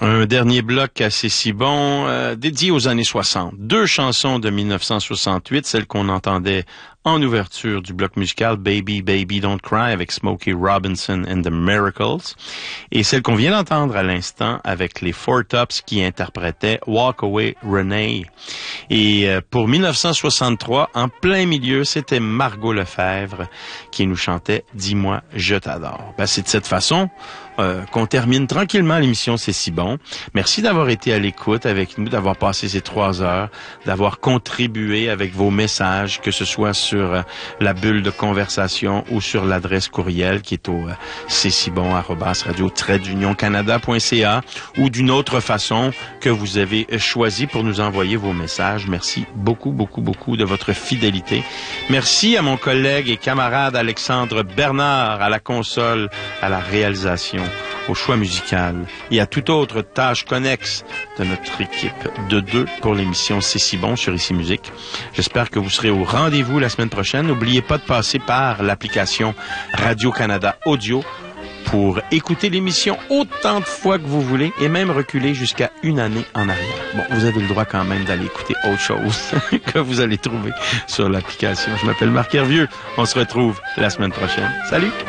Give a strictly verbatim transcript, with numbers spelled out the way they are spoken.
Un dernier bloc assez si bon, euh, dédié aux années soixante. Deux chansons de mille neuf cent soixante-huit, celle qu'on entendait en ouverture du bloc musical Baby, Baby, Don't Cry avec Smokey Robinson and the Miracles, et celle qu'on vient d'entendre à l'instant avec les Four Tops qui interprétaient Walk Away Renee. Et euh, pour mille neuf cent soixante-trois, en plein milieu, c'était Margot Lefebvre qui nous chantait Dis-moi, je t'adore. Ben, c'est de cette façon Euh, qu'on termine tranquillement l'émission C'est si bon. Merci d'avoir été à l'écoute avec nous, d'avoir passé ces trois heures, d'avoir contribué avec vos messages, que ce soit sur euh, la bulle de conversation ou sur l'adresse courriel qui est au euh, c'est si bon arobase radio tiret d'union canada point c a ou d'une autre façon que vous avez choisi pour nous envoyer vos messages. Merci beaucoup, beaucoup, beaucoup de votre fidélité. Merci à mon collègue et camarade Alexandre Bernard à la console, à la réalisation, au choix musical et à toute autre tâche connexe de notre équipe de deux pour l'émission C'est si bon sur Ici Musique. J'espère que vous serez au rendez-vous la semaine prochaine. N'oubliez pas de passer par l'application Radio-Canada Audio pour écouter l'émission autant de fois que vous voulez et même reculer jusqu'à une année en arrière. Bon, vous avez le droit quand même d'aller écouter autre chose que vous allez trouver sur l'application. Je m'appelle Marc Hervieux. On se retrouve la semaine prochaine. Salut!